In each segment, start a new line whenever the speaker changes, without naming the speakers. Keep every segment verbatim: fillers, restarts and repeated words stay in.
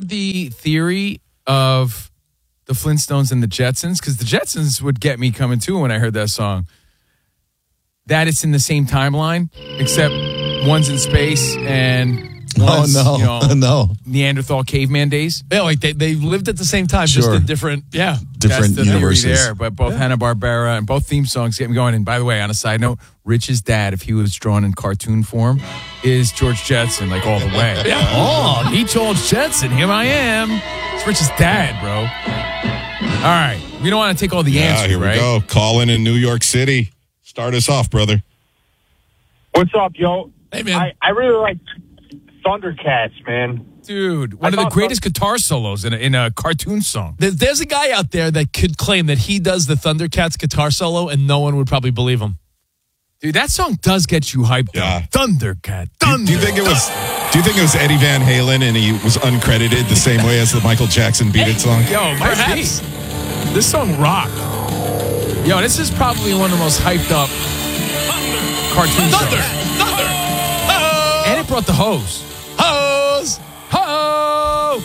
heard the theory of the Flintstones and the Jetsons? Because the Jetsons would get me coming too when I heard that song. That it's in the same timeline, except one's in space and one's,
oh, no.
you know,
no.
Neanderthal caveman days.
Yeah, like they, they lived at the same time, sure. just in different, yeah.
Different
That's the
universes.
Theory there, but both yeah. Hanna-Barbera and both theme songs get me going. And by the way, on a side note, Rich's dad, if he was drawn in cartoon form, is George Jetson, like all the way.
yeah.
Oh, he told Jetson, here I am. It's Rich's dad, bro. All right. We don't want to take all the
yeah,
answers,
here we
right?
go. Calling in New York City. Start us off, brother.
What's up, yo?
Hey, man.
I, I really like Thundercats, man.
Dude, one
I
of the greatest th- guitar solos in a, in a cartoon song.
There's, there's a guy out there that could claim that he does the Thundercats guitar solo, and no one would probably believe him.
Dude, that song does get you hyped.
Yeah.
Up. Thundercat. Thunder.
Do, do you think it was? Do you think it was Eddie Van Halen and he was uncredited the same way as the Michael Jackson "Beat It" song?
Yo, perhaps. This song rocked. Yo, this is probably one of the most hyped up cartoon
Thunder,
songs.
Thunder,
oh. And it brought the hose.
Hose,
ho.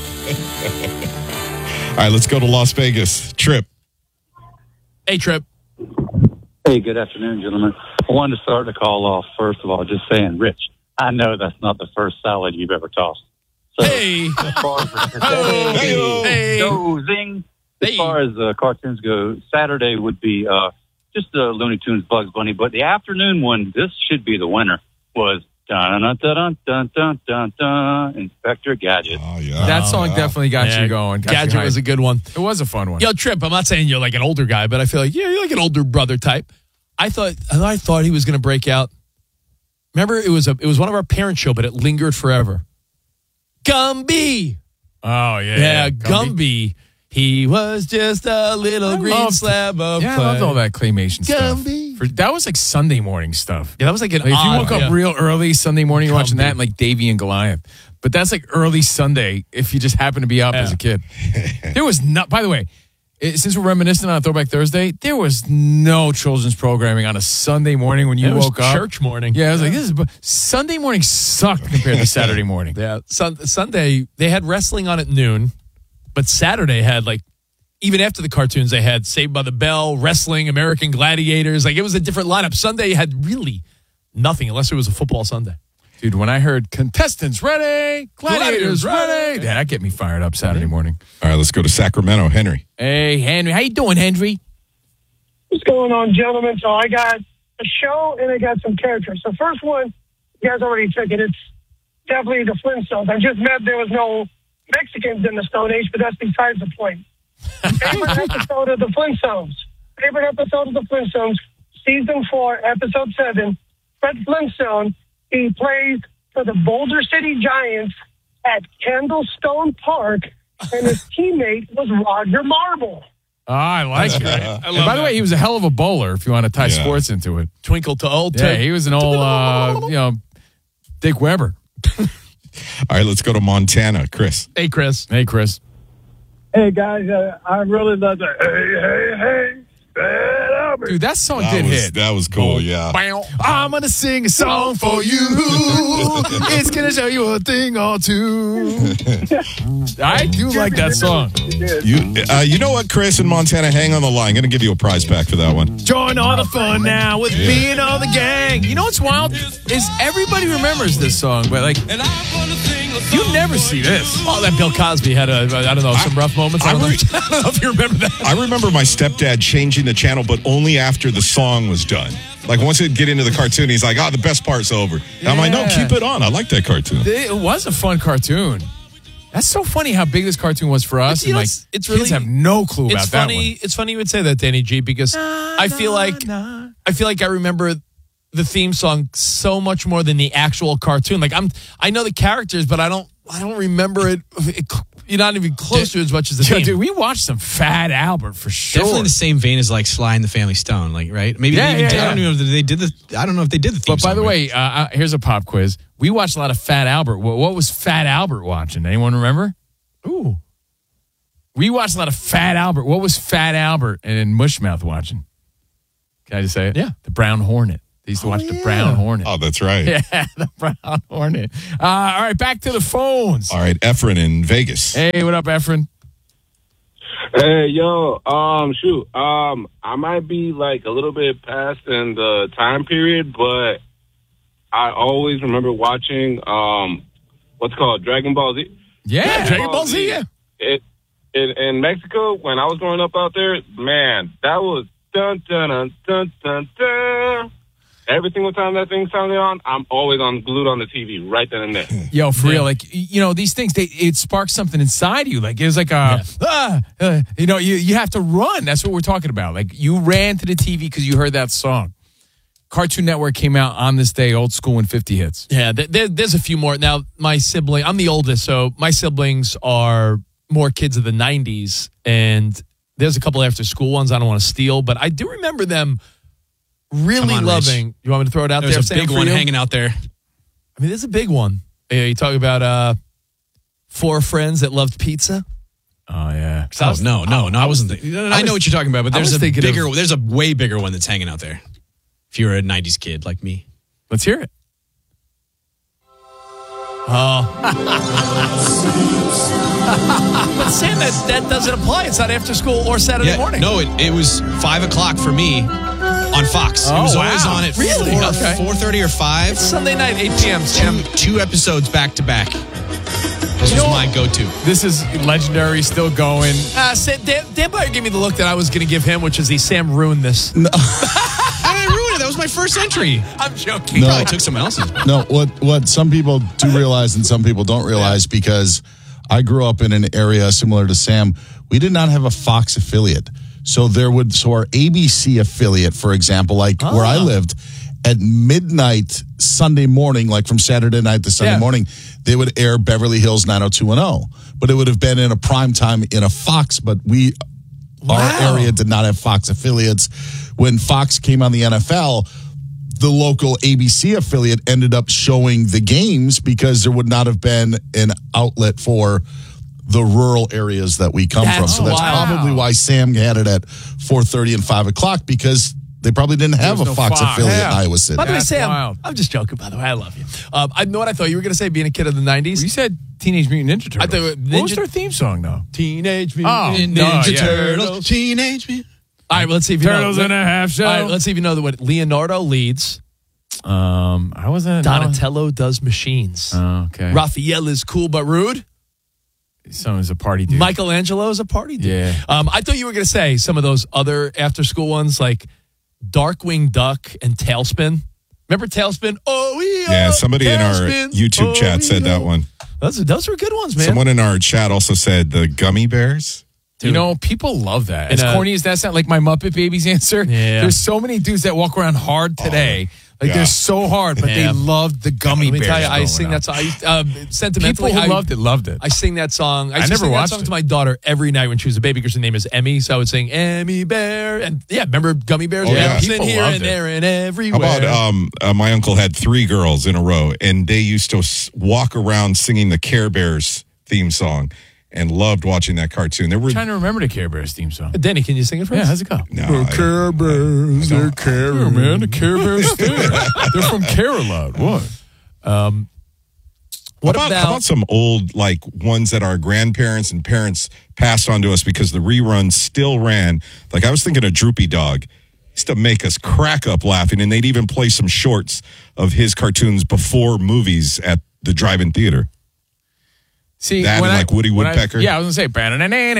All right, let's go to Las Vegas. Trip.
Hey, Trip.
Hey, good afternoon, gentlemen. I wanted to start the call off, first of all, just saying, Rich, I know that's not the first salad you've ever tossed. So,
hey.
As far as,
hey. Hey.
Dozing. As far as uh, cartoons go, Saturday would be uh, just the Looney Tunes Bugs Bunny, but the afternoon one, this should be the winner, was dun dun dun dun dun dun dun Inspector Gadget.
Oh, yeah.
That song
oh, yeah.
definitely got
yeah.
you going. Got
Gadget
you
was a good one.
It was a fun one.
Yo, Trip, I'm not saying you're like an older guy, but I feel like, yeah, you're like an older brother type. I thought I thought he was going to break out. Remember, it was a it was one of our parents' show, but it lingered forever. Gumby.
Oh, yeah.
Yeah,
yeah.
Gumby. Gumby. He was just a little
I
green
loved,
slab of
Yeah,
clay.
I loved all that claymation
Gumby.
stuff. For, that was like Sunday morning stuff.
Yeah, that was like an
like if you
odd,
woke up
yeah.
real early Sunday morning, you're watching
Gumby.
that and like Davy and Goliath. But that's like early Sunday if you just happen to be up
Yeah.
as a kid. There was not, by the way, it, since we're reminiscing on Throwback Thursday, there was no children's programming on a Sunday morning when you
It was
woke up.
church morning.
Yeah, I was like, this is, Sunday morning sucked compared to Saturday morning.
Yeah, Sun, Sunday, they had wrestling on at noon, but Saturday had like, even after the cartoons, they had Saved by the Bell, wrestling, American Gladiators. Like, it was a different lineup. Sunday had really nothing unless it was a football Sunday.
Dude, when I heard contestants ready, gladiators,
Gladiators
ready,
ready.
yeah, that get me fired up Saturday morning.
All right, let's go to Sacramento. Henry.
Hey, Henry. How you doing, Henry?
What's going on, gentlemen? So I got a show and I got some characters. The first one, you guys already took it. It's definitely the Flintstones. I just meant there was no Mexicans in the Stone Age, but that's besides the point. Favorite episode of the Flintstones. Favorite episode of the Flintstones, season four, episode seven. Fred Flintstone, he plays for the Boulder City Giants at Candlestone Park, and his teammate was Roger Marble.
Oh, I like it.
I
And
love
by the
that.
way, he was a hell of a bowler if you want to tie
Yeah.
sports into it.
Twinkle to old.
Yeah,
Ted.
he was an old, uh, you know, Dick Weber.
All right, let's go to Montana. Chris.
Hey, Chris.
Hey, Chris.
Hey, guys, uh, I really love the hey, hey, hey, Fred Albert.
Dude, that song
That
did
was,
hit.
that was cool, yeah.
I'm going to sing a song for you. It's going to show you a thing or two. I do like that song.
You, uh, you know what, Chris in Montana? Hang on the line. I'm going to give you a prize back for that one.
Join all the fun now with me and all the gang. You know what's wild? Is everybody remembers this song, but like, you never see this.
Oh, that Bill Cosby had, a, I don't know, some rough moments. I,
I
don't,
re-
know. I don't know if you remember that.
I remember my stepdad changing the channel, but only after the song was done. Like, once it get into the cartoon, he's like, oh, the best part's over. And I'm like, no,
Yeah.
keep it on. I like that cartoon.
It was a fun cartoon. That's so funny how big this cartoon was for us.
It's, you
and
know,
like,
it's- it's
kids
really-
have no clue about
It's
that
funny.
one.
It's funny you would say that, Danny G, because I feel like I feel like I remember the theme song so much more than the actual cartoon. Like I'm, I know the characters, but I don't, I don't remember it. it you're not even close to it as much as the
Yo,
theme.
dude, we watched some Fat Albert for sure.
Definitely the same vein as like Sly and the Family Stone, like right? Maybe
Yeah,
they even
yeah,
did,
yeah.
I don't even know if they did the. I don't know if they did the theme
But by
song,
the
right?
way, uh, uh, here's a pop quiz. We watched a lot of Fat Albert. What, what was Fat Albert watching? Anyone remember?
Ooh,
We watched a lot of Fat Albert. What was Fat Albert and Mushmouth watching? Can I just say it?
Yeah.
The Brown Hornet. They used to watch the
yeah.
Brown Hornet.
Oh, that's right.
Yeah, the Brown Hornet. Uh, all right, back to the phones.
All right, Efren in Vegas.
Hey, what up, Efren?
Hey, yo, um, shoot, um, I might be like a little bit past in the time period, but I always remember watching, um, what's it called Dragon Ball Z.
Yeah,
Yeah, Dragon Ball Z, yeah.
It, in, in Mexico, when I was growing up out there, man, that was dun, dun, dun, dun, dun, dun. Every single time that thing sounded on, I'm always on glued on the T V right then and there.
Yo, for real, like, you know, these things, they it sparks something inside you. Like, it was like a, ah, uh, you know, you, you have to run. That's what we're talking about. Like, you ran to the T V because you heard that song. Cartoon Network came out on this day, old school and fifty hits.
Yeah, th- there, there's a few more. Now, my sibling, I'm the oldest, so my siblings are more kids of the nineties, and there's a couple after school ones I don't want to steal, but I do remember them really
on,
loving.
Rich.
You want me to throw it out
There's
there?
a
Sam,
big
for
one
you?
hanging out there.
I mean, there's a big one. Yeah, you talk about uh, four friends that loved pizza.
Oh, yeah.
Oh, no, no, no. I wasn't thinking. I know what you're talking about, but
I
there's
was
a
thinking
bigger,
of-
there's a way bigger one that's hanging out there. If you're a nineties kid like me.
Let's hear it.
But Sam, that, that doesn't apply. It's not after school or Saturday
Yeah,
morning.
no, it, it was five o'clock for me on Fox.
Oh,
it was
wow.
always on at
Really?
four,
Okay.
four thirty or five.
Sunday night, eight p.m. Sam.
Two, two episodes back to back. This was my go-to.
This is legendary, still going.
Uh, Sam, Dan, Dan Byer gave me the look that I was going to give him, which is he, Sam ruined this.
I didn't ruin it. That was my first entry.
I'm joking.
No.
Probably took someone else's.
No, what what some people do realize and some people don't realize, because I grew up in an area similar to Sam. We did not have a Fox affiliate. So there would so our A B C affiliate, for example, like where I lived, at midnight Sunday morning, like from Saturday night to Sunday
Yeah.
morning, they would air Beverly Hills nine oh two one oh. But it would have been in a prime time in a Fox, but we
Wow.
our area did not have Fox affiliates. When Fox came on the N F L, the local A B C affiliate ended up showing the games because there would not have been an outlet for the rural areas that we come from.
That's
So that's
wild.
probably why Sam had it at four thirty and five o'clock, because they probably didn't have
was
a
no
Fox
Fox.
affiliate
Yeah.
in Iowa City.
By the way,
That's
Sam,
wild.
I'm just joking, by the way. I love you. Um, I know what I thought you were going to say, being a kid of the nineties.
You said Teenage Mutant Ninja Turtles.
I thought it was
What was
Ninja-
their theme song, though?
Teenage
Oh,
Mutant
duh,
Ninja
yeah.
Turtles.
Teenage Mutant.
All right, well, let's see if you
Turtles
know.
in a half shell.
All right, let's see if you know what Leonardo leads.
Um, I wasn't.
Donatello does machines.
Oh, okay.
Raphael is cool but rude.
Someone's a party dude.
Michelangelo is a party dude.
Yeah.
Um, I thought you were going to say some of those other after school ones like Darkwing Duck and Tailspin. Remember Tailspin? Oh, yeah.
Yeah, somebody in our
Tailspin.
YouTube
Oh,
chat said
yeah.
that one.
Those, those were good ones, man.
Someone in our chat also said the gummy bears.
You know, people love that.
And,
As
uh,
corny as that sounds, like my Muppet Babies answer.
Yeah.
There's so many dudes that walk around hard today. like
yeah.
they're so hard, but
Yeah.
they loved the gummy
Let me
bears.
tell you, I
going
sing
on.
that song. I, uh, sentimentally,
People who
I,
loved it loved it.
I sing that song. I,
I
used to
never
sing that
watched
song
it.
to my daughter every night when she was a baby because her name is Emmy. So I would sing Emmy Bear, and yeah, remember gummy bears?
Oh, yeah.
Bouncing
People
here
loved
and
it.
there and
How
everywhere.
about um, uh, my uncle had three girls in a row, and they used to s- walk around singing the Care Bears theme song, and loved watching that cartoon. There were
I'm trying to remember the Care Bears theme song.
Danny, can you sing it for
Yeah,
us?
how's it go?
no, I-
Care Bears, they're Care, man. The Care Bears thing. They're from Care-a-Lot. What?
Um,
How
what
about,
about,
how about some old like ones that our grandparents and parents passed on to us because the reruns still ran? Like I was thinking of Droopy Dog. Used to make us crack up laughing, and they'd even play some shorts of his cartoons before movies at the drive-in theater.
See,
That
when
and
I-
like Woody
when I-
Woodpecker?
yeah, I was gonna say. I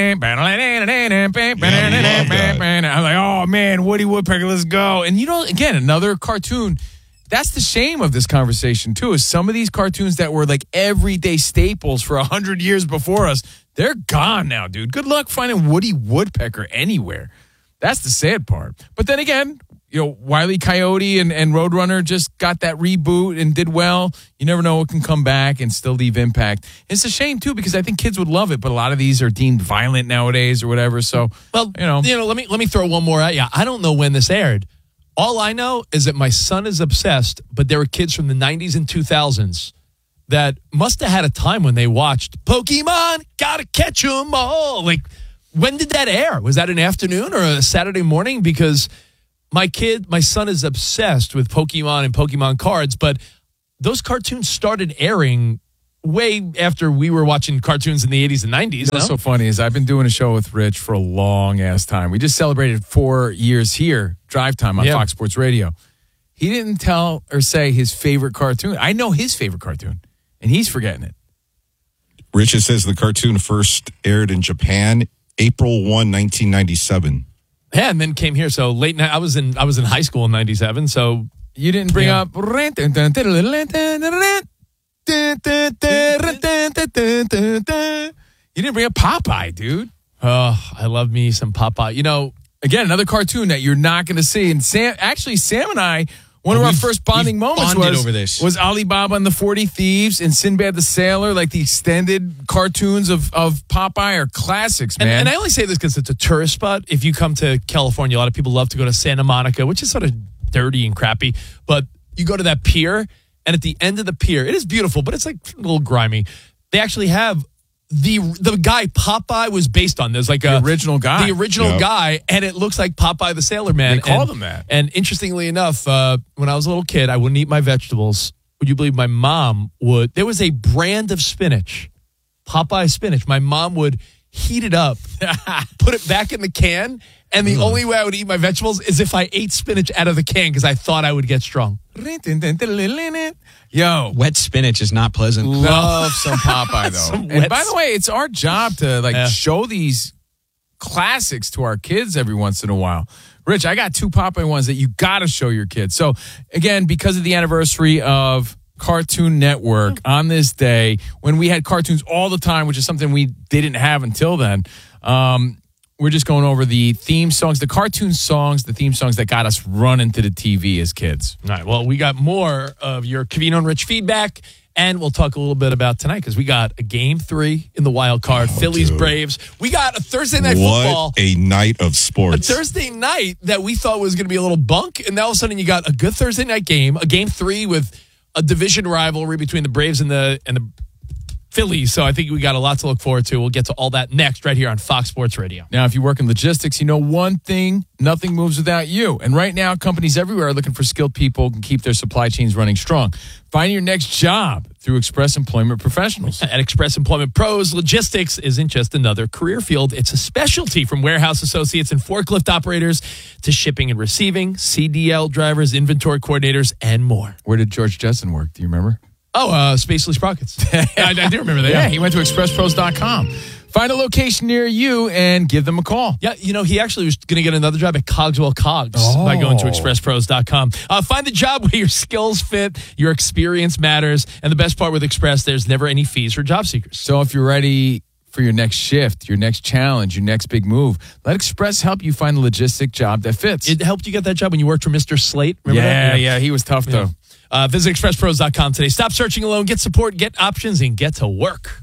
that.
was like, oh man, Woody Woodpecker, let's go. And you know, again, another cartoon. That's the shame of this conversation too. Is some of these cartoons that were like everyday staples for a hundred years before us, they're gone now, dude. Good luck finding Woody Woodpecker anywhere. That's the sad part. But then again, you know, Wile E. Coyote and, and Roadrunner just got that reboot and did well. You never know what can come back and still leave impact. It's a shame, too, because I think kids would love it, but a lot of these are deemed violent nowadays or whatever. So,
well,
you know.
you know, let me let me throw one more at you. I don't know when this aired. All I know is that my son is obsessed, but there were kids from the nineties and two thousands that must have had a time when they watched Pokemon, gotta catch 'em all. Like, when did that air? Was that an afternoon or a Saturday morning? Because my kid, my son is obsessed with Pokemon and Pokemon cards, but those cartoons started airing way after we were watching cartoons in the eighties and nineties.
What's
No?
so funny is I've been doing a show with Rich for a long ass time. We just celebrated four years here, Drive Time on
Yeah.
Fox Sports Radio. He didn't tell or say his favorite cartoon. I know his favorite cartoon, and he's forgetting it.
Rich, it says the cartoon first aired in Japan April first, nineteen ninety-seven.
Yeah, and then came here. So late night, I was in I was in high school in ninety-seven. So
You didn't bring
Yeah.
up. You didn't bring up Popeye, dude.
oh, I love me some Popeye. You know,
Again, another cartoon that you're not going to see. And Sam, actually, Sam and I, one of our
We've-
first bonding
we've
moments
bonded
was
over this.
was Alibaba and the forty Thieves and Sinbad the Sailor. Like the extended cartoons of of Popeye are classics,
and,
man.
and I only say this because it's a tourist spot. If you come to California, a lot of people love to go to Santa Monica, which is sort of dirty and crappy. But you go to that pier, and at the end of the pier, it is beautiful, but it's like a little grimy. They actually have the the guy Popeye was based on. There's like
The
a
original guy.
the original
Yep.
guy, and it looks like Popeye the Sailor Man.
They called
and,
him that.
And interestingly enough, uh, when I was a little kid, I wouldn't eat my vegetables. Would you believe my mom would? There was a brand of spinach, Popeye spinach. My mom would heat it up, put it back in the can, and the only way I would eat my vegetables is if I ate spinach out of the can because I thought I would get strong.
Yo,
Wet spinach is not pleasant.
love some Popeye though.
Some
And
wet
by the way, it's our job to like
Yeah.
show these classics to our kids every once in a while. Rich, I got two Popeye ones that you got to show your kids. So again, because of the anniversary of Cartoon Network on this day, when we had cartoons all the time, which is something we didn't have until then, um, we're just going over the theme songs, the cartoon songs, the theme songs that got us running to the T V as kids.
All right. Well, we got more of your Covino and Rich feedback, and we'll talk a little bit about tonight because we got a game three in the wild card, Phillies
dude.
Braves. We got a Thursday night
What
football.
a night of
A
sports.
Thursday night that we thought was going to be a little bunk, and now all of a sudden you got a good Thursday night game, a game three with a division rivalry between the Braves and the and the Phillies. So I think we got a lot to look forward to. We'll get to all that next right here on Fox Sports Radio.
Now, if you work in logistics, you know one thing, nothing moves without you. And right now, companies everywhere are looking for skilled people who can keep their supply chains running strong. Find your next job through Express Employment Professionals.
At Express Employment Pros, logistics isn't just another career field. It's a specialty from warehouse associates and forklift operators to shipping and receiving, C D L drivers, inventory coordinators, and more.
Where did George Jetson work? Do you remember?
Oh, uh, Spacely Sprockets. I, I do remember that.
Yeah, he went to express pros dot com. Find a location near you and give them a call.
Yeah, you know, he actually was going to get another job at Cogswell Cogs by going to express pros dot com. Uh, find the job where your skills fit, your experience matters, and the best part with Express, there's never any fees for job seekers.
So if you're ready for your next shift, your next challenge, your next big move, let Express help you find the logistic job that fits.
It helped you get that job when you worked for Mister Slate. Remember
yeah,
that?
yeah, he was tough though.
Uh, visit express pros dot com today. Stop searching alone. Get support, get options, and get to work.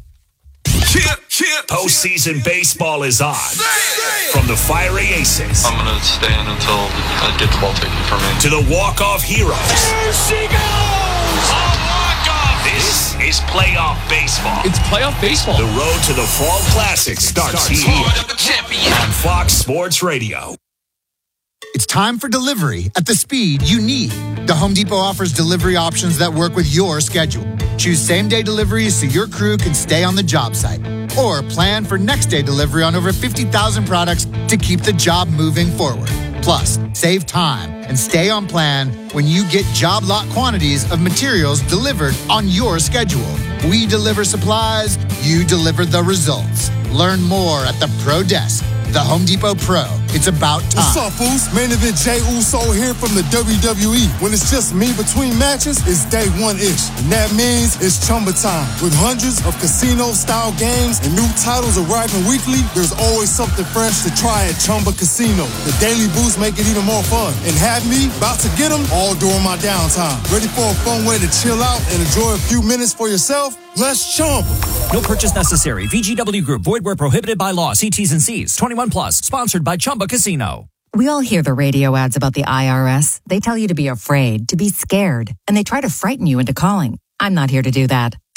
Postseason baseball is on. From the fiery aces
I'm going to stand until I get the ball taken from me.
to the walk-off heroes. There she goes! A walk-off! This is playoff baseball.
It's playoff baseball.
The road to the Fall Classic starts here on Fox Sports Radio.
It's time for delivery at the speed you need. The Home Depot offers delivery options that work with your schedule. Choose same-day deliveries so your crew can stay on the job site. Or plan for next-day delivery on over fifty thousand products to keep the job moving forward. Plus, save time and stay on plan when you get job lot quantities of materials delivered on your schedule. We deliver supplies, you deliver the results. Learn more at the Pro Desk. The Home Depot Pro. It's about time.
What's up, Foos? Main event Jey Uso here from the W W E. When it's just me between matches, it's day one-ish. And that means it's Chumba time. With hundreds of casino-style games and new titles arriving weekly, there's always something fresh to try at Chumba Casino. The daily boosts make it even more fun. And have me about to get them all during my downtime. Ready for a fun way to chill out and enjoy a few minutes for yourself? Let's Chumba.
No purchase necessary. V G W Group. Void where prohibited by law. See T's and C's. twenty-one plus. Sponsored by Chumba Casino.
We all hear the radio ads about the I R S. They tell you to be afraid, to be scared, and they try to frighten you into calling. I'm not here to do that.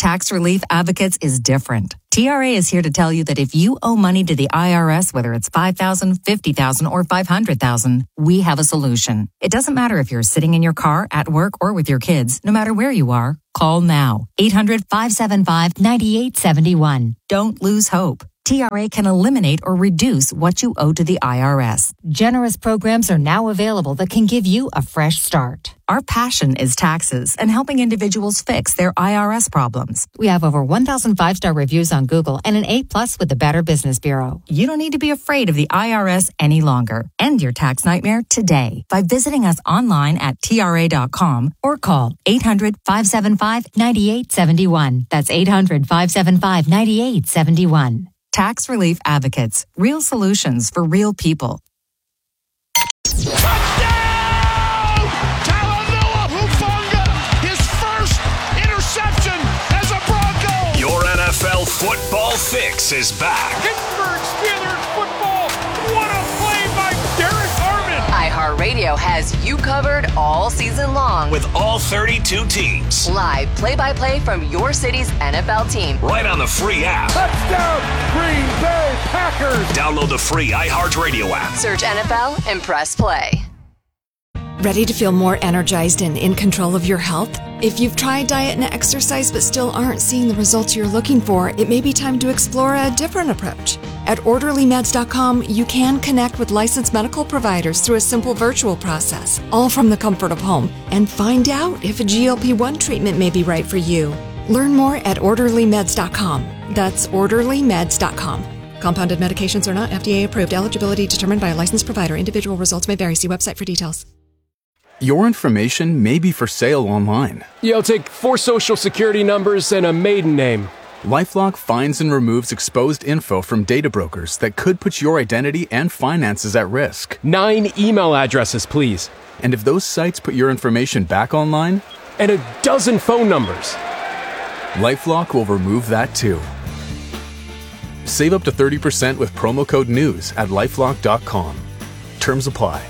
Tax Relief Advocates is different. T R A is here to tell you that if you owe money to the I R S, whether it's five thousand dollars, fifty thousand dollars, or five hundred thousand dollars, we have a solution. It doesn't matter if you're sitting in your car, at work, or with your kids. No matter where you are, call now. eight hundred, five seven five, nine eight seven one. Don't lose hope. T R A can eliminate or reduce what you owe to the I R S. Generous programs are now available that can give you a fresh start. Our passion is taxes and helping individuals fix their I R S problems. We have over one thousand five-star reviews on Google and an A plus with the Better Business Bureau. You don't need to be afraid of the I R S any longer. End your tax nightmare today by visiting us online at T R A dot com or call eight hundred, five seven five, nine eight seven one. That's eight hundred, five seven five, nine eight seven one. Tax Relief Advocates. Real solutions for real people.
Touchdown! Talanoa Hufanga, his first interception as a Bronco. Your N F L football fix is back.
Pittsburgh Steelers football. What a play by Derek Armand.
iHeartRadio has you covered all season long
With all thirty-two teams.
Live play-by-play from your city's N F L team.
Right on the free app.
Touchdown, Green Bay Packers.
Download the free iHeartRadio app.
Search N F L and press play.
Ready to feel more energized and in control of your health? If you've tried diet and exercise but still aren't seeing the results you're looking for, it may be time to explore a different approach. At orderly meds dot com, you can connect with licensed medical providers through a simple virtual process, all from the comfort of home, and find out if a G L P one treatment may be right for you. Learn more at orderly meds dot com. That's orderly meds dot com. Compounded medications are not F D A approved. Eligibility determined by a licensed provider. Individual results may vary. See website for details.
Your information may be for sale online.
Yeah, I'll take four social security numbers and a maiden name.
LifeLock finds and removes exposed info from data brokers that could put your identity and finances at risk.
Nine email addresses, please.
And if those sites put your information back online?
And a dozen phone numbers.
LifeLock will remove that too. Save up to thirty percent with promo code NEWS at lifelock dot com. Terms apply.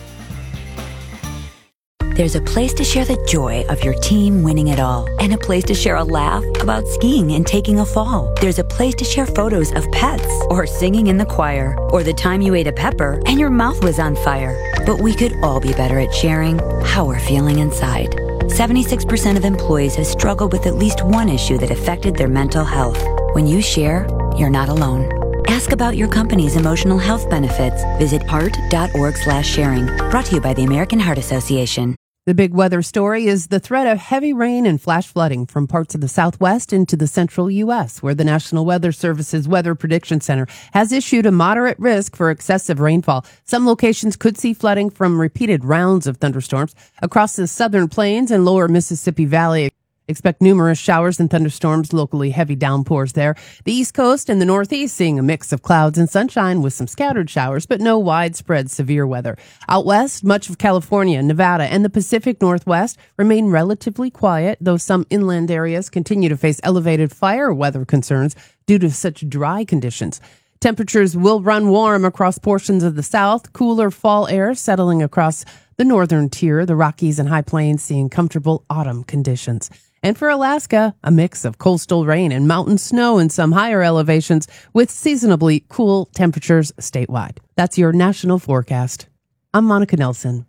There's a place to share the joy of your team winning it all, and a place to share a laugh about skiing and taking a fall. There's a place to share photos of pets, or singing in the choir, or the time you ate a pepper and your mouth was on fire. But we could all be better at sharing how we're feeling inside. seventy-six percent of employees have struggled with at least one issue that affected their mental health. When you share, you're not alone. Ask about your company's emotional health benefits. Visit heart dot org slash sharing. Brought to you by the American Heart Association.
The big weather story is the threat of heavy rain and flash flooding from parts of the Southwest into the central U S, where the National Weather Service's Weather Prediction Center has issued a moderate risk for excessive rainfall. Some locations could see flooding from repeated rounds of thunderstorms across the southern plains and lower Mississippi Valley. Expect numerous showers and thunderstorms, locally heavy downpours there. The East Coast and the Northeast seeing a mix of clouds and sunshine with some scattered showers, but no widespread severe weather. Out west, much of California, Nevada, and the Pacific Northwest remain relatively quiet, though some inland areas continue to face elevated fire weather concerns due to such dry conditions. Temperatures will run warm across portions of the South, cooler fall air settling across the northern tier, the Rockies and High Plains seeing comfortable autumn conditions. And for Alaska, a mix of coastal rain and mountain snow in some higher elevations with seasonably cool temperatures statewide. That's your national forecast. I'm Monica Nelson.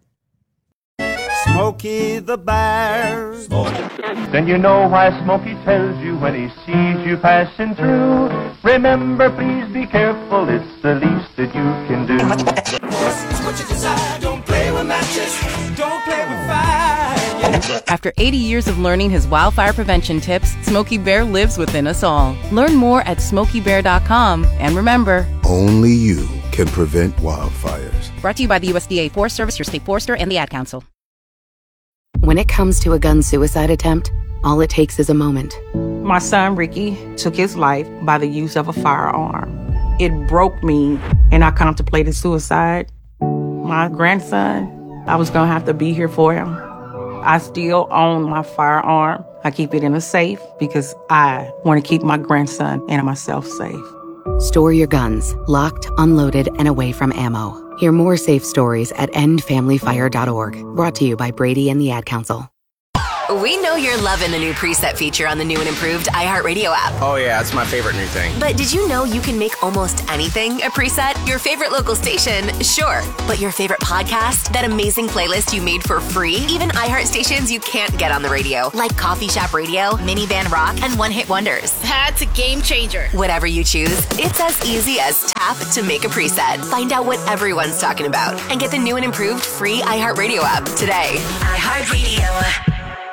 Smokey the Bear. Then you know why Smokey tells you when he sees you passing through. Remember, please be careful, it's the least that you can do.
What you decide, don't play with matches, don't play with fire.
After eighty years of learning his wildfire prevention tips, Smokey Bear lives within us all. Learn more at smokey bear dot com. And remember,
only you can prevent wildfires.
Brought to you by the U S D A Forest Service, your state forester, and the Ad Council.
When it comes to a gun suicide attempt, all it takes is a moment.
My son, Ricky, took his life by the use of a firearm. It broke me, and I contemplated suicide. My grandson, I was going to have to be here for him. I still own my firearm. I keep it in a safe because I want to keep my grandson and myself safe.
Store your guns, locked, unloaded, and away from ammo. Hear more safe stories at end family fire dot org. Brought to you by Brady and the Ad Council.
We know you're loving the new preset feature on the new and improved iHeartRadio app.
Oh, yeah, it's my favorite new thing.
But did you know you can make almost anything a preset? Your favorite local station, sure. But your favorite podcast? That amazing playlist you made for free? Even iHeart stations you can't get on the radio, like Coffee Shop Radio, Minivan Rock, and One Hit Wonders.
That's a game changer.
Whatever you choose, it's as easy as tap to make a preset. Find out what everyone's talking about and get the new and improved free iHeartRadio app today. iHeartRadio.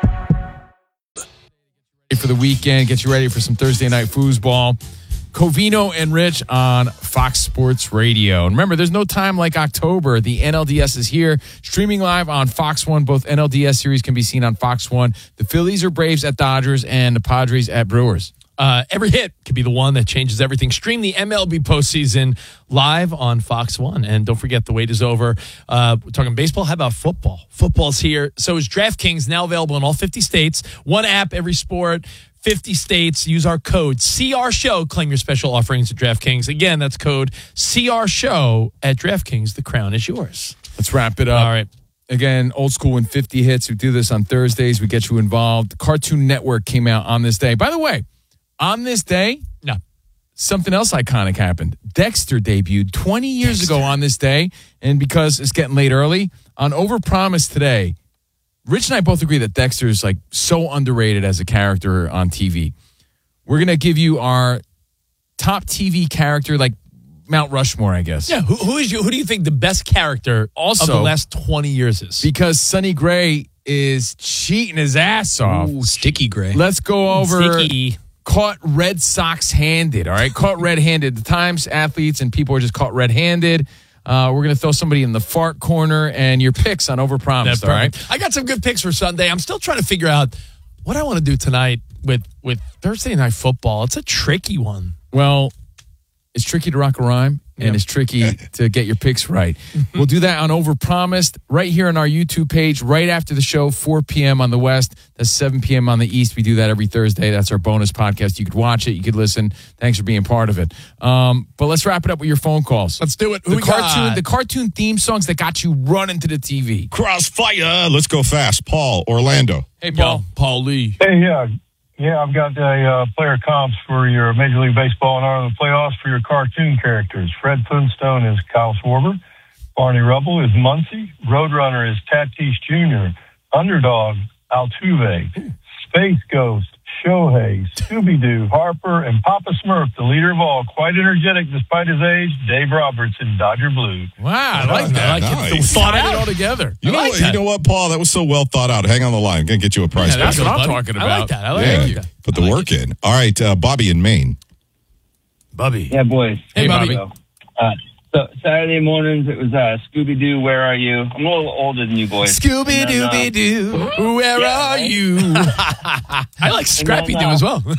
For the weekend, get you ready for some Thursday night foosball. Covino and Rich on Fox Sports Radio. And remember, there's no time like October. The N L D S is here, streaming live on Fox One. Both N L D S series can be seen on Fox One. The Phillies or Braves at Dodgers, and the Padres at Brewers. Uh, every hit could be the one that changes everything. Stream the M L B postseason live on Fox One. And don't forget, the wait is over. Uh, we're talking baseball. How about football? Football's here. So is DraftKings, now available in all fifty states. One app, every sport, fifty states. Use our code C R Show. Claim your special offerings at DraftKings. Again, that's code C R Show at DraftKings. The crown is yours.
Let's wrap it up.
All right.
Again, old school in fifty hits. We do this on Thursdays. We get you involved. Cartoon Network came out on this day. By the way, on this day,
no,
something else iconic happened. Dexter debuted twenty years
Dexter.
ago on this day, and because it's getting late early, on Overpromise today, Rich and I both agree that Dexter is like so underrated as a character on T V. We're going to give you our top T V character, like Mount Rushmore, I guess.
Yeah, who, who is you? Who do you think the best character
Also,
of the last twenty years is?
Because Sonny Gray is cheating his ass off.
Ooh, Sticky Gray.
Let's go over
Sticky.
Caught Red Sox handed, all right? Caught red-handed. The times athletes and people are just caught red-handed. Uh, we're going to throw somebody in the fart corner, and your picks on Overpromise,
That's
all right?
perfect. I got some good picks for Sunday. I'm still trying to figure out what I want to do tonight with, with Thursday Night Football. It's a tricky one.
Well, it's tricky to rock a rhyme, and
Yep.
it's tricky to get your picks right. We'll do that on Overpromised right here on our YouTube page, right after the show, four p.m. on the West. That's seven p.m. on the East. We do that every Thursday. That's our bonus podcast. You could watch it. You could listen. Thanks for being part of it. Um, but let's wrap it up with your phone calls.
Let's do it. Who
The
we
cartoon,
got?
the cartoon theme songs that got you running to the T V.
Crossfire. Let's go fast. Paul, Orlando.
Hey, Paul.
Paul Lee.
Hey, yeah. Yeah, I've got a uh, player comps for your Major League Baseball and Art of the Playoffs for your cartoon characters. Fred Flintstone is Kyle Schwarber. Barney Rubble is Muncie. Roadrunner is Tatis Junior Underdog, Altuve. Space Ghost, Shohei. Scooby-Doo, Harper, and Papa Smurf, the leader of all. Quite energetic despite his age, Dave Roberts in Dodger Blue.
Wow, I like that. I like it.
Nice.
Thought out it all together.
You
I
know,
like
what,
that.
you know what, Paul? That was so well thought out. Hang on the line. Going to get you a prize.
Yeah, that's
pack.
what I'm
talking
I like
about.
that. I like,
Yeah,
I like
you
that.
put the work in. All right, uh, Bobby in Maine.
Bubby.
Yeah, boys.
Hey, Bobby.
Uh, so Saturday mornings, it was uh, Scooby-Doo, Where Are You? I'm a little older than you boys.
Scooby Dooby Doo, where
Yeah,
are
right?
you? I like Scrappy Doo
then, uh,
as well.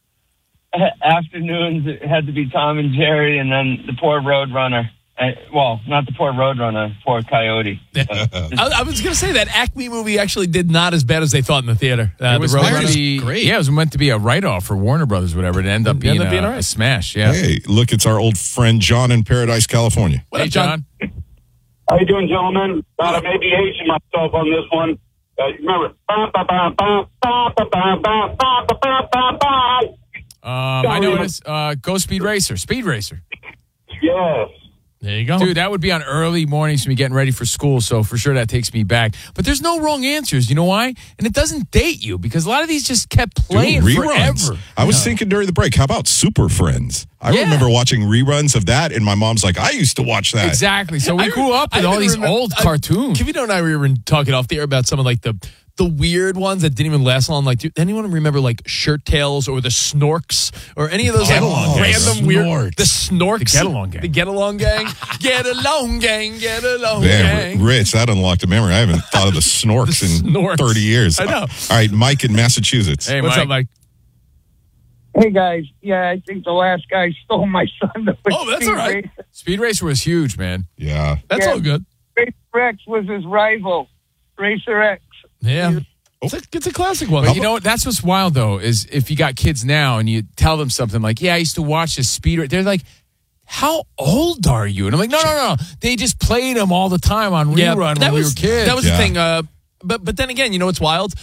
Afternoons, it had to be Tom and Jerry, and then the poor Roadrunner. Uh, well, not the poor Roadrunner, poor Coyote. But
I, I was going to say that Acme movie actually did not as bad as they thought in the theater. Uh,
it was
the
meant
Roadrunner.
to be,
great.
Yeah, it was meant to be a write-off for Warner Brothers, whatever. It ended up
It
being,
ended up
a,
being all right.
a smash, yeah.
Hey, look, it's our old friend John in Paradise, California.
What
Hey,
up, John?
How you doing, gentlemen? God, I may be aging myself on this one. Uh, remember, ba ba ba ba ba ba ba ba ba ba ba ba.
Um, I know it is. Uh, Go Speed Racer. Speed Racer.
Yes.
There you go.
Dude, that would be on early mornings for me getting ready for school, so for sure that takes me back. But there's no wrong answers. You know why? And it doesn't date you because a lot of these just kept playing
Dude, reruns.
forever.
I was
Yeah.
thinking during the break, how about Super Friends? I
Yeah.
remember watching reruns of that, and my mom's like, I used to watch that.
Exactly. So we
I-
grew up with
I
all
even
these
remember-
old
I-
cartoons.
Kivito and I we were talking off the air about some of like the the weird ones that didn't even last long. Like, do anyone remember like Shirt Tails or the Snorks or any of those like,
Get-Along Gang.
random weird
Snorks.
the Snorks,
The Get-Along Gang.
the Get Along Gang, Get Along Gang, Get Along
Man,
Gang.
Rich, that unlocked a memory. I haven't thought of the Snorks in
Snorks.
thirty years.
I know.
All right, Mike in Massachusetts.
Hey,
What's
Mike.
up, Mike?
hey, guys. Yeah, I think the last guy stole my son.
Oh, that's all right.
Speed Racer was huge, man.
Yeah.
That's
Yeah.
all good.
Racer X was his rival. Racer X.
Yeah, it's a, it's a classic one.
But you know what? That's what's wild, though, is if you got kids now and you tell them something like, yeah, I used to watch this Speed Racer. They're like, how old are you? And I'm like, no, no, no. They just played them all the time on rerun when
that
we
was,
were kids.
That was
Yeah.
the thing. Uh, but but then again, you know what's wild?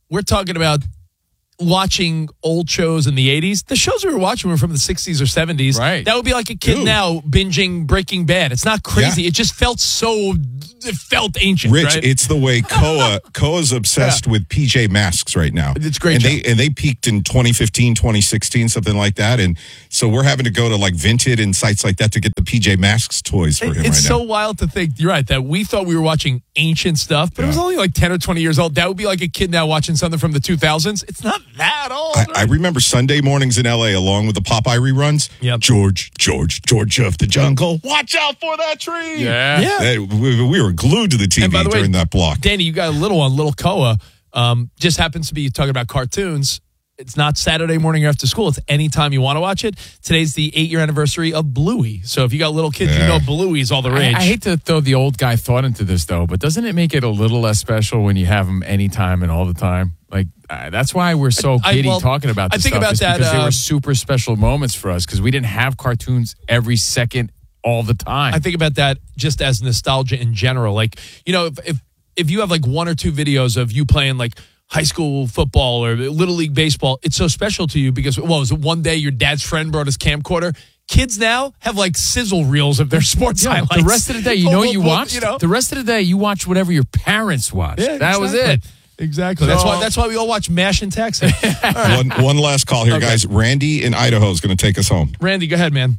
we're talking about watching old shows in the eighties. The shows we were watching were from the sixties or seventies.
Right.
That would be like a kid
Dude.
now binging Breaking Bad. It's not crazy.
Yeah.
It just felt so, it felt ancient,
Rich,
right?
it's the way Koa Koa's obsessed
Yeah.
with P J Masks right now.
It's great
and
job.
they and they peaked in twenty fifteen, twenty sixteen, something like that. And so we're having to go to like Vinted and sites like that to get the P J Masks toys for him
It's
right
so
now.
wild to think, you're right, that we thought we were watching ancient stuff, but it was only like ten or twenty years old. That would be like a kid now watching something from the two thousands. It's not that old.
I, I remember Sunday mornings in L A along with the Popeye reruns.
Yep.
George, George, George of the Jungle. Watch out for that tree.
Yeah.
Yeah.
Hey, we, we were glued to the T V
And by the way,
during that block.
Danny, you got a little one, little Koa. Um, just happens to be talking about cartoons. It's not Saturday morning after school. It's anytime you want to watch it. Today's the eight-year anniversary of Bluey. So if you got little kids, you
Yeah.
know Bluey's all the
I,
rage.
I hate to throw the old guy thought into this, though, but doesn't it make it a little less special when you have them anytime and all the time? Like, uh, that's why we're so
I-
giddy
well,
talking about
I
this
think
stuff.
about
is
that,
because they
uh,
were super special moments for us because we didn't have cartoons every second all the time.
I think about that just as nostalgia in general. Like, you know, if, if if you have like one or two videos of you playing like high school football or little league baseball, it's so special to you because, what was it, one day your dad's friend brought his camcorder? Kids now have like sizzle reels of their sports
Yeah,
highlights.
the rest of the day, you
Boom,
know what
boom,
you
boom,
watched?
You know?
The rest of the day, you watch whatever your parents watched.
Yeah,
that was
exactly.
it.
Exactly. That's why. That's why we all watch MASH and Texas. All right.
One, one last call here,
Okay.
guys. Randy in Idaho is going to take us home.
Randy, go ahead, man.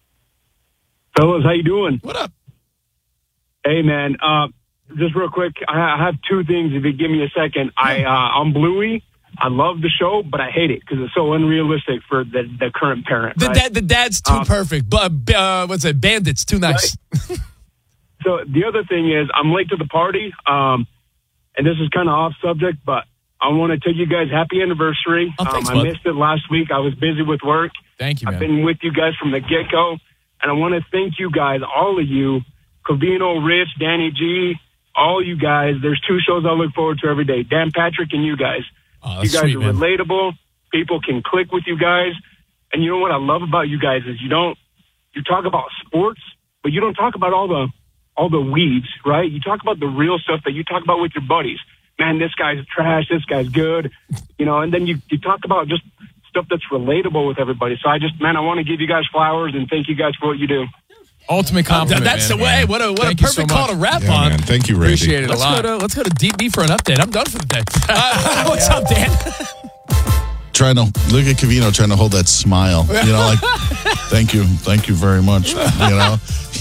Fellas, how you doing?
What up?
Hey, man. Uh, just real quick, I I have two things. If you give me a second, I uh, I'm Bluey. I love the show, but I hate it because it's so unrealistic for the, the current parent.
The
right?
dad, the dad's too
Um,
perfect. But uh, what's it? Bandits too nice.
So the other thing is, I'm late to the party, um, and this is kind of off subject, but I want to tell you guys happy anniversary.
Oh, thanks,
um, I
bud.
missed it last week. I was busy with work.
Thank you, man.
I've been with you guys from the get go, and I want to thank you guys, all of you, Covino, Rich, Danny G, all you guys. There's two shows I look forward to every day: Dan Patrick and you guys.
Oh,
You
that's
guys
sweet,
are
man.
relatable. People can click with you guys. And you know what I love about you guys is you don't, you talk about sports, but you don't talk about all the, all the weeds, right? You talk about the real stuff that you talk about with your buddies. Man, this guy's trash. This guy's good. You know, and then you, you talk about just stuff that's relatable with everybody. So I just, man, I want to give you guys flowers and thank you guys for what you do.
Ultimate compliment.
That's
man.
the way. What a what
Thank
a
you so
perfect call
much.
to wrap
Yeah,
on.
man. Thank you, Randy.
Appreciate it a
Let's
lot.
go to let's go to Deep B for an update. I'm done for the day. Uh, what's up, Dan?
Trying to look at Covino, trying to hold that smile. You know, like, thank you, thank you very much. You know,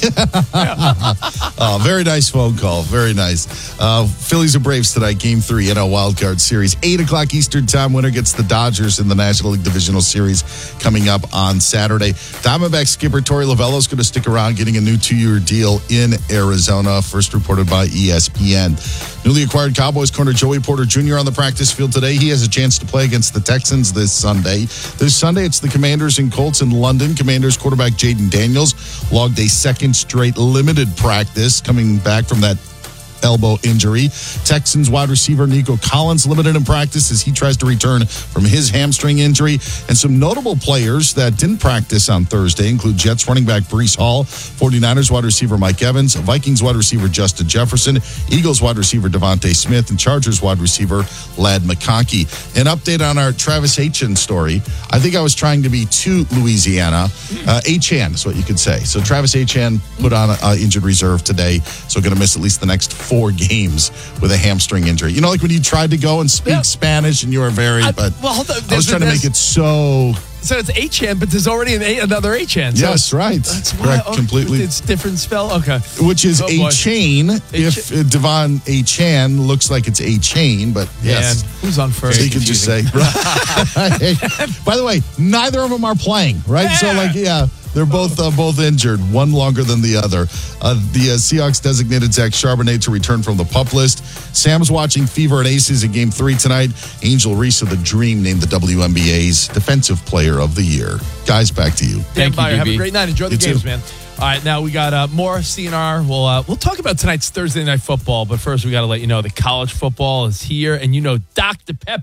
uh, very nice phone call. Very nice. Uh, Phillies and Braves tonight, Game Three, N L Wildcard Series, eight o'clock Eastern Time. Winner gets the Dodgers in the National League Divisional Series coming up on Saturday. Diamondback skipper Torey Lovullo is going to stick around, getting a new two-year deal in Arizona. First reported by E S P N. Newly acquired Cowboys corner Joey Porter Junior on the practice field today. He has a chance to play against the Texans this Sunday. This Sunday, it's the Commanders and Colts in London. Commanders quarterback Jaden Daniels logged a second straight limited practice coming back from that elbow injury. Texans wide receiver Nico Collins limited in practice as he tries to return from his hamstring injury. And some notable players that didn't practice on Thursday include Jets running back Breece Hall, 49ers wide receiver Mike Evans, Vikings wide receiver Justin Jefferson, Eagles wide receiver Devontae Smith, and Chargers wide receiver Ladd McConkey. An update on our Travis Etienne story. I think I was trying to be too Louisiana. Uh, Etienne is what you could say. So Travis Etienne put on uh, injured reserve today, so going to miss at least the next four games with a hamstring injury. You know, like when you tried to go and speak
Yeah.
Spanish and you were very,
I-
but
well, hold on.
I was
There's-
trying to make
there's-
it so.
So it's H N, but there's already an A, another H N. So
Yes, right.
That's why.
Correct,
oh,
completely.
It's different spell. Okay.
Which is
Oh,
a
boy.
chain. If uh, Devon A. Chan looks like it's a chain, but yes.
Man, who's on first?
So you can just say. Right. By the way, neither of them are playing, right? So, like, yeah, they're both uh, both injured, one longer than the other. Uh, the uh, Seahawks designated Zach Charbonnet to return from the PUP list. Sam's watching Fever and Aces in Game three tonight. Angel Reese of the Dream named the W N B A's Defensive Player of the Year. Guys, back to you.
Dan
Thank you,
Byer, have
D B.
a great night. Enjoy the
You
games,
too.
man. All right, now we got uh, more C N R. We'll uh, we'll talk about tonight's Thursday night football, but first we got to let you know that college football is here, and you know Doctor Pepper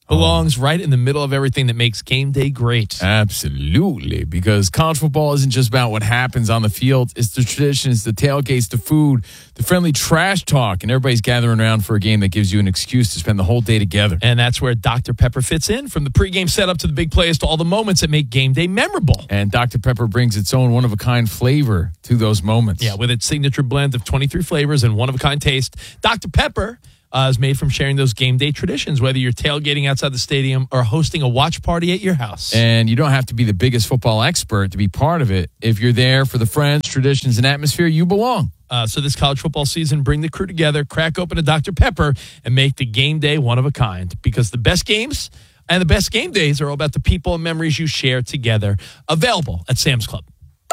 belongs right in the middle of everything that makes game day great.
Absolutely, because college football isn't just about what happens on the field. It's the traditions, the tailgates, the food, the friendly trash talk, and everybody's gathering around for a game that gives you an excuse to spend the whole day together.
And that's where Doctor Pepper fits in, from the pregame setup to the big plays to all the moments that make game day memorable.
And Doctor Pepper brings its own one-of-a-kind flavor to those moments.
Yeah, with its signature blend of twenty-three flavors and one-of-a-kind taste, Doctor Pepper Uh, is made from sharing those game day traditions, whether you're tailgating outside the stadium or hosting a watch party at your house.
And you don't have to be the biggest football expert to be part of it. If you're there for the friends, traditions, and atmosphere, you belong.
Uh, so this college football season, bring the crew together, crack open a Doctor Pepper, and make the game day one of a kind. Because the best games and the best game days are all about the people and memories you share together. Available at Sam's Club.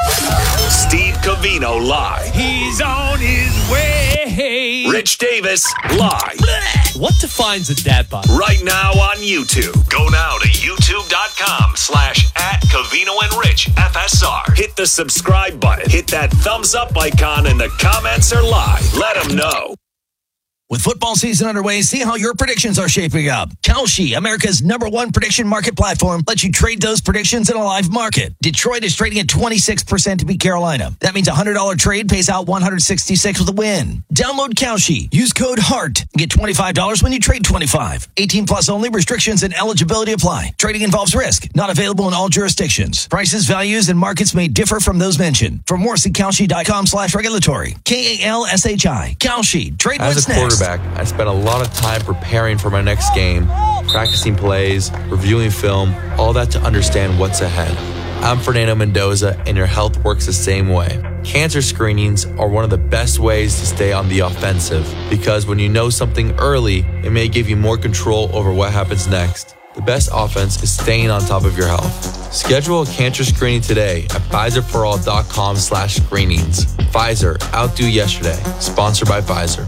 Steve Covino live.
He's on his way.
Rich Davis live.
What defines a dad bod?
Right now on YouTube. Go now to youtube.com slash at Covino and Rich F S R. Hit the subscribe button. Hit that thumbs up icon, and the comments are live. Let them know.
With football season underway, see how your predictions are shaping up. Kalshi, America's number one prediction market platform, lets you trade those predictions in a live market. Detroit is trading at twenty-six percent to beat Carolina. That means a one hundred dollars trade pays out one hundred sixty-six with a win. Download Kalshi. Use code HEART and get twenty-five dollars when you trade twenty-five. eighteen plus only. Restrictions and eligibility apply. Trading involves risk. Not available in all jurisdictions. Prices, values, and markets may differ from those mentioned. For more, see Kalshi.com slash regulatory. K A L S H I. Kalshi. Trade what's next.
I spent a lot of time preparing for my next game, practicing plays, reviewing film, all that to understand what's ahead. I'm Fernando Mendoza, and your health works the same way. Cancer screenings are one of the best ways to stay on the offensive, because when you know something early, it may give you more control over what happens next. The best offense is staying on top of your health. Schedule a cancer screening today at Pfizerforall.com slash screenings. Pfizer, outdo yesterday. Sponsored by Pfizer.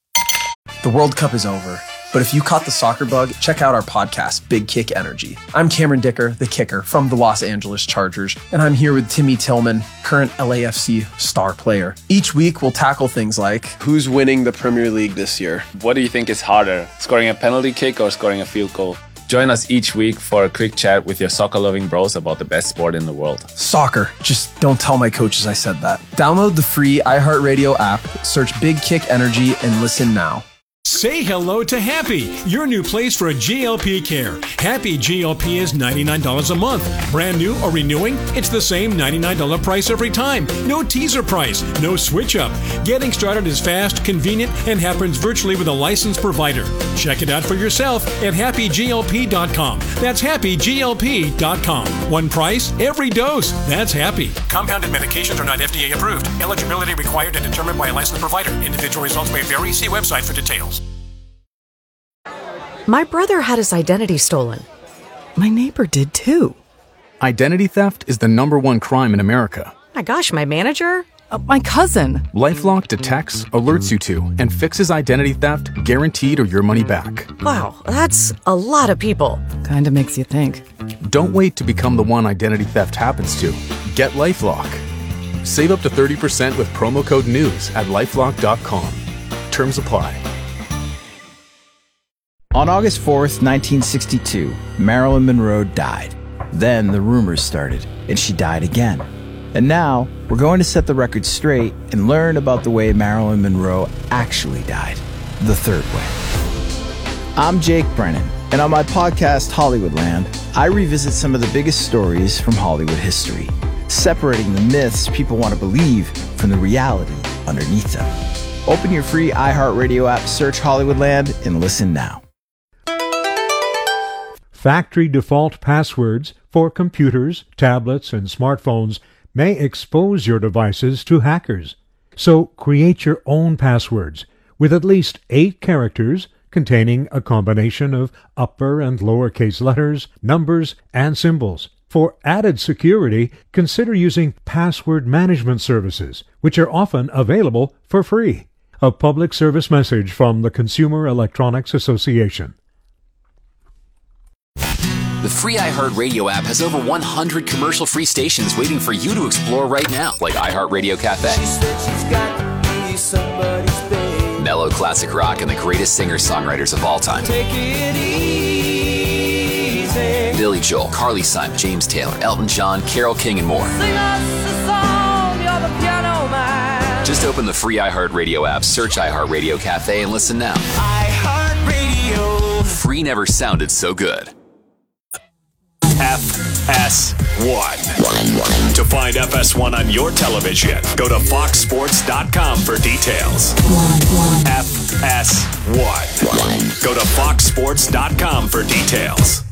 The World Cup is over, but if you caught the soccer bug, check out our podcast, Big Kick Energy. I'm Cameron Dicker, the kicker from the Los Angeles Chargers, and I'm here with Timmy Tillman, current L A F C star player. Each week, we'll tackle things like,
who's winning the Premier League this year? What do you think is harder, scoring a penalty kick or scoring a field goal? Join us each week for a quick chat with your soccer-loving bros about the best sport in the world.
Soccer. Just don't tell my coaches I said that. Download the free iHeartRadio app, search Big Kick Energy, and listen now.
Say hello to Happy, your new place for G L P care. Happy G L P is ninety-nine dollars a month. Brand new or renewing, it's the same ninety-nine dollars price every time. No teaser price, no switch up. Getting started is fast, convenient, and happens virtually with a licensed provider. Check it out for yourself at happy G L P dot com. That's happy G L P dot com. One price, every dose. That's Happy. Compounded medications are not F D A approved. Eligibility required and determined by a licensed provider. Individual results may vary. See website for details.
My brother had his identity stolen. My neighbor did too.
Identity theft is the number one crime in America.
My gosh, my manager? Uh, my cousin.
LifeLock detects, alerts you to, and fixes identity theft guaranteed or your money back.
Wow, that's a lot of people. Kinda makes you think.
Don't wait to become the one identity theft happens to. Get LifeLock. Save up to thirty percent with promo code NEWS at lifelock dot com. Terms apply.
On August fourth, nineteen sixty-two, Marilyn Monroe died. Then the rumors started, and she died again. And now, we're going to set the record straight and learn about the way Marilyn Monroe actually died. The third way. I'm Jake Brennan, and on my podcast, Hollywoodland, I revisit some of the biggest stories from Hollywood history, separating the myths people want to believe from the reality underneath them. Open your free iHeartRadio app, search Hollywoodland, and listen now.
Factory default passwords for computers, tablets, and smartphones may expose your devices to hackers. So create your own passwords with at least eight characters containing a combination of upper and lowercase letters, numbers, and symbols. For added security, consider using password management services, which are often available for free. A public service message from the Consumer Electronics Association.
The free iHeartRadio app has over one hundred commercial-free stations waiting for you to explore right now, like iHeartRadio Cafe, mellow classic rock, and the greatest singer-songwriters of all time.
Take it easy. sing.
Billy Joel, Carly Simon, James Taylor, Elton John, Carole King, and more.
Sing us a song, you're the piano man.
Just open the free iHeartRadio app, search iHeartRadio Cafe, and listen now.
iHeartRadio.
Free never sounded so good.
F S one. To find F S one on your television, go to fox sports dot com for details. F S one. Go to fox sports dot com for details.